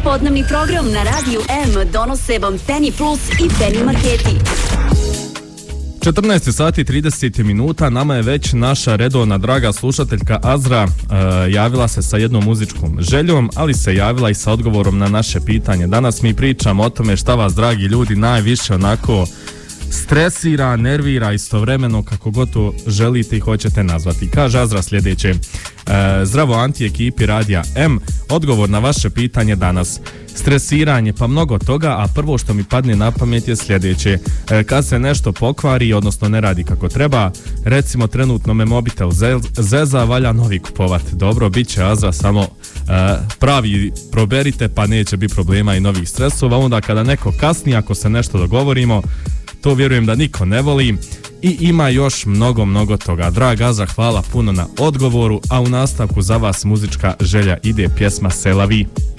Poslijepodnevni program na Radiju M donose vam Penny Plus i Penny Marketi. 14 sati i 30 minuta, nama je već naša redovna draga slušateljka Azra javila se sa jednom muzičkom željom, ali se javila i sa odgovorom na naše pitanje. Danas mi pričamo o tome šta vas, dragi ljudi, najviše onako stresira, nervira, istovremeno kako god to želite i hoćete nazvati. Kaže Azra sljedeće: zdravo Anti ekipi Radija M, odgovor na vaše pitanje danas. Stresiranje, pa mnogo toga, a prvo što mi padne na pamet je sljedeće: kad se nešto pokvari, odnosno ne radi kako treba, recimo trenutno me mobitel zeza, valja novi kupovat. Dobro, bit će Azra, samo pravi proberite, pa neće biti problema i novih stresova. Onda kada neko kasni, ako se nešto dogovorimo, to vjerujem da niko ne voli. I ima još mnogo toga. Draga Azra, hvala puno na odgovoru, a u nastavku za vas muzička želja ide pjesma Selavi.